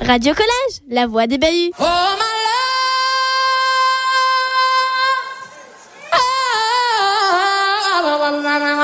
Radio Collège, la voix des bahuts. Oh my love,